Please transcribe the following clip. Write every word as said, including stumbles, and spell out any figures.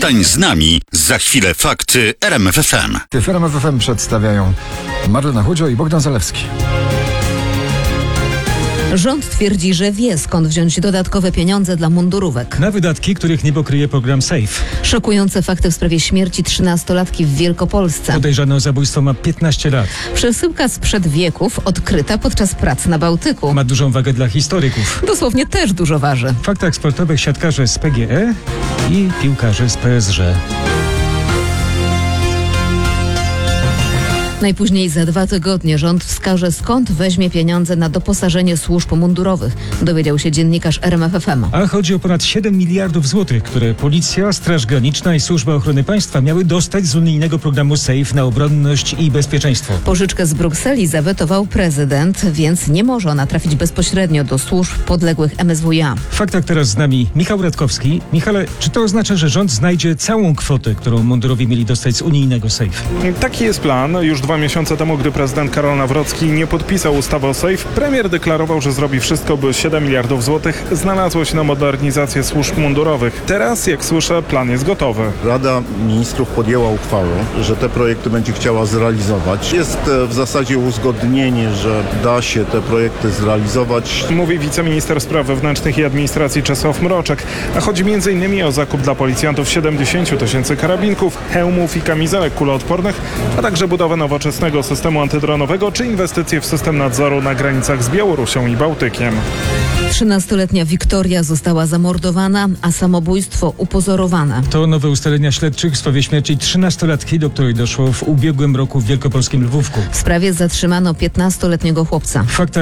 Zostań z nami. Za chwilę fakty R M F F M. W R M F F M przedstawiają Marlena Chudzio i Bogdan Zalewski. Rząd twierdzi, że wie, skąd wziąć dodatkowe pieniądze dla mundurówek. Na wydatki, których nie pokryje program SAFE. Szokujące fakty w sprawie śmierci trzynastolatki w Wielkopolsce. Podejrzany o zabójstwo ma piętnaście lat. Przesyłka sprzed wieków odkryta podczas prac na Bałtyku. Ma dużą wagę dla historyków. Dosłownie też dużo waży. W faktach sportowych siatkarze z P G E i piłkarze z P S G. Najpóźniej za dwa tygodnie rząd wskaże, skąd weźmie pieniądze na doposażenie służb mundurowych, dowiedział się dziennikarz R M F F M. A chodzi o ponad siedem miliardów złotych, które Policja, Straż Graniczna i Służba Ochrony Państwa miały dostać z unijnego programu SAFE na obronność i bezpieczeństwo. Pożyczkę z Brukseli zawetował prezydent, więc nie może ona trafić bezpośrednio do służb podległych M S W iA. W faktach teraz z nami Michał Radkowski. Michale, czy to oznacza, że rząd znajdzie całą kwotę, którą mundurowi mieli dostać z unijnego SAFE? Taki jest plan. Już dwa miesiące temu, gdy prezydent Karol Nawrocki nie podpisał ustawy o SAFE, premier deklarował, że zrobi wszystko, by siedem miliardów złotych znalazło się na modernizację służb mundurowych. Teraz, jak słyszę, plan jest gotowy. Rada Ministrów podjęła uchwałę, że te projekty będzie chciała zrealizować. Jest w zasadzie uzgodnienie, że da się te projekty zrealizować. Mówi wiceminister spraw wewnętrznych i administracji Czesław Mroczek. A chodzi między innymi o zakup dla policjantów siedemdziesięciu tysięcy karabinków, hełmów i kamizelek kuloodpornych, a także budowę nowoczesnego systemu antydronowego czy inwestycje w system nadzoru na granicach z Białorusią i Bałtykiem. trzynastoletnia Wiktoria została zamordowana, a samobójstwo upozorowane. To nowe ustalenia śledczych w sprawie śmierci trzynastolatki, do której doszło w ubiegłym roku w wielkopolskim Lwówku. W sprawie zatrzymano piętnastoletniego chłopca. W faktach